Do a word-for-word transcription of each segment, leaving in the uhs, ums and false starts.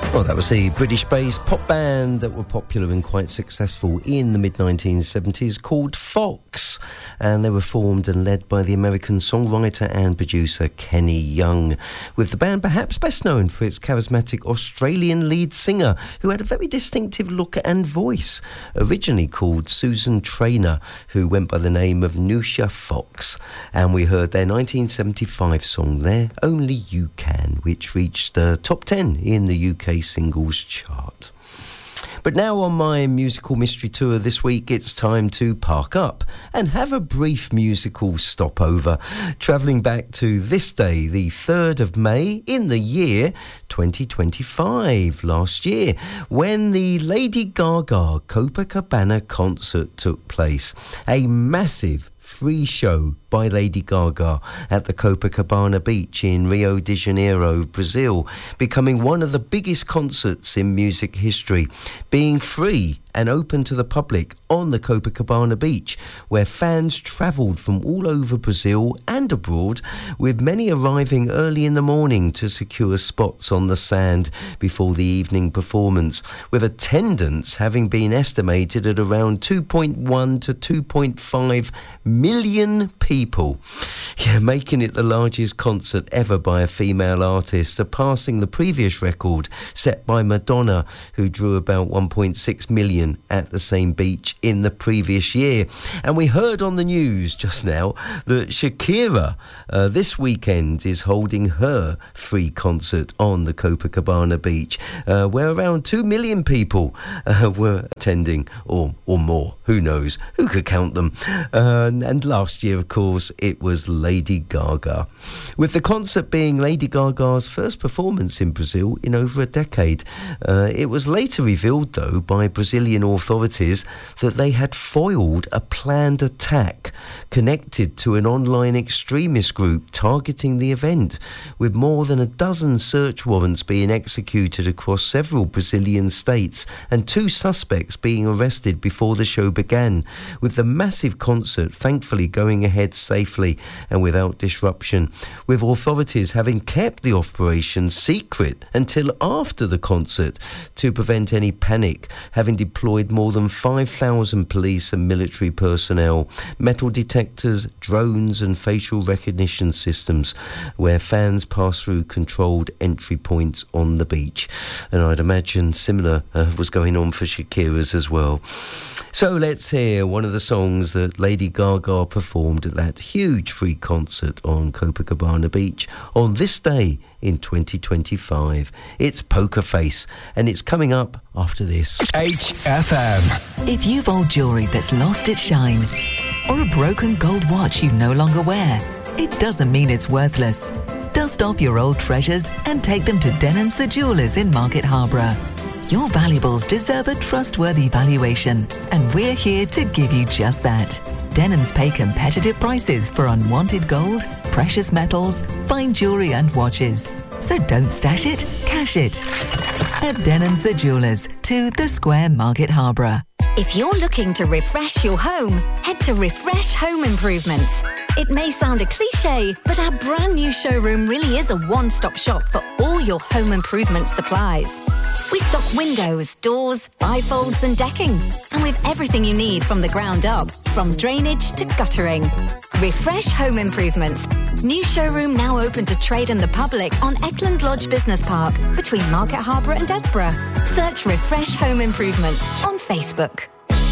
Well, that was the British-based pop band that were popular and quite successful in the mid nineteen seventies called Fox. And they were formed and led by the American songwriter and producer Kenny Young, with the band perhaps best known for its charismatic Australian lead singer who had a very distinctive look and voice, originally called Susan Traynor, who went by the name of Nusha Fox. And we heard their nineteen seventy-five song there, Only You Can, which reached the uh, top ten in the U K singles chart. But now on my musical mystery tour this week, it's time to park up and have a brief musical stopover, travelling back to this day, the third of May in the year twenty twenty-five, last year, when the Lady Gaga Copacabana concert took place. A massive free show by Lady Gaga at the Copacabana beach in Rio de Janeiro, Brazil, becoming one of the biggest concerts in music history, being free and open to the public on the Copacabana beach, where fans travelled from all over Brazil and abroad, with many arriving early in the morning to secure spots on the sand before the evening performance, with attendance having been estimated at around two point one to two point five million people. Yeah, making it the largest concert ever by a female artist, surpassing the previous record set by Madonna, who drew about one point six million at the same beach in the previous year. And we heard on the news just now that Shakira uh, this weekend is holding her free concert on the Copacabana beach, uh, where around two million people uh, were attending, or or more, who knows, who could count them. Uh, and last year, of course, it was Lady Gaga, with the concert being Lady Gaga's first performance in Brazil in over a decade. Uh, it was later revealed, though, by Brazilian authorities that they had foiled a planned attack connected to an online extremist group targeting the event, with more than a dozen search warrants being executed across several Brazilian states and two suspects being arrested before the show began, with the massive concert thankfully going ahead safely and without disruption, with authorities having kept the operation secret until after the concert to prevent any panic, having deployed more than five thousand police and military personnel, metal detectors, drones and facial recognition systems, where fans pass through controlled entry points on the beach. And I'd imagine similar uh, was going on for Shakira's as well. So let's hear one of the songs that Lady Gaga performed at that huge free concert on Copacabana Beach on this day in twenty twenty-five. It's Poker Face, and it's coming up after this. H F M. If you've old jewellery that's lost its shine, or a broken gold watch you no longer wear, it doesn't mean it's worthless. Dust off your old treasures and take them to Denham's the Jewellers in Market Harborough. Your valuables deserve a trustworthy valuation, and we're here to give you just that. Denham's pay competitive prices for unwanted gold, precious metals, fine jewellery and watches. So don't stash it, cash it. At Denham's the Jewellers, to the Square, Market Harborough. If you're looking to refresh your home, head to Refresh Home Improvements. It may sound a cliche, but our brand new showroom really is a one-stop shop for all your home improvement supplies. We stock windows, doors, bifolds and decking, and with everything you need from the ground up, from drainage to guttering. Refresh Home Improvements. New showroom now open to trade and the public on Eckland Lodge Business Park between Market Harborough and Desborough. Search Refresh Home Improvements on Facebook.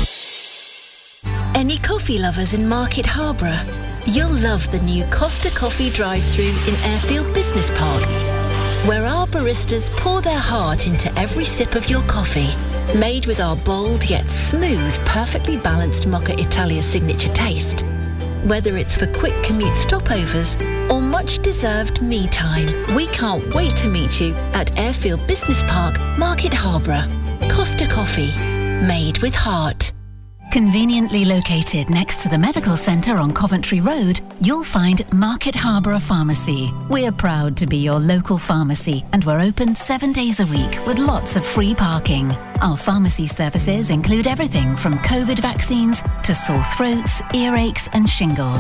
Any coffee lovers in Market Harborough? You'll love the new Costa Coffee drive-thru in Airfield Business Park, where our baristas pour their heart into every sip of your coffee. Made with our bold yet smooth, perfectly balanced Mocha Italia signature taste. Whether it's for quick commute stopovers or much-deserved me time, we can't wait to meet you at Airfield Business Park, Market Harborough. Costa Coffee, made with heart. Conveniently located next to the medical centre on Coventry Road, you'll find Market Harborough Pharmacy. We're proud to be your local pharmacy, and we're open seven days a week with lots of free parking. Our pharmacy services include everything from COVID vaccines to sore throats, earaches and shingles.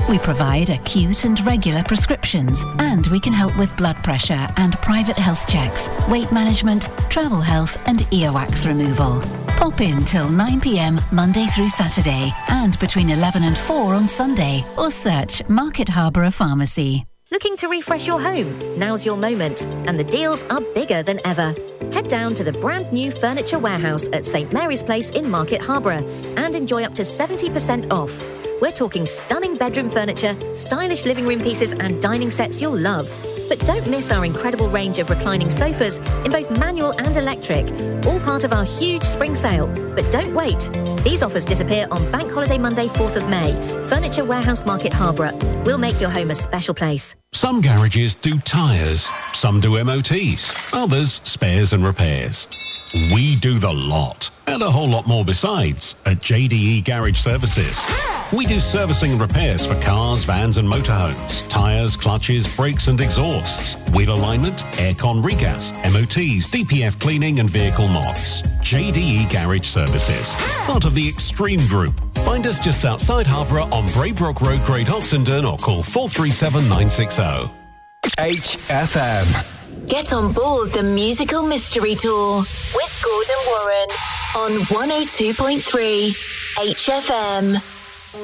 We provide acute and regular prescriptions, and we can help with blood pressure and private health checks, weight management, travel health and earwax removal. Pop in till nine p m Monday through Saturday and between eleven and four on Sunday, or search Market Harborough Pharmacy. Looking to refresh your home? Now's your moment, and the deals are bigger than ever. Head down to the brand new Furniture Warehouse at St Mary's Place in Market Harborough and enjoy up to seventy percent off. We're talking stunning bedroom furniture, stylish living room pieces and dining sets you'll love. But don't miss our incredible range of reclining sofas in both manual and electric, all part of our huge spring sale. But don't wait. These offers disappear on Bank Holiday Monday, fourth of May. Furniture Warehouse Market Harborough. We'll make your home a special place. Some garages do tyres, some do M O Ts, others spares and repairs. We do the lot, and a whole lot more besides, at J D E Garage Services. We do servicing and repairs for cars, vans and motorhomes, tyres, clutches, brakes and exhausts, wheel alignment, aircon regas, M O Ts, D P F cleaning and vehicle mods. J D E Garage Services, part of the Extreme Group. Find us just outside Harborough on Braybrook Road, Great Oxenden, or call four three seven nine six zero. H F M. Get on board the musical mystery tour with Gordon Warren on one oh two point three H F M.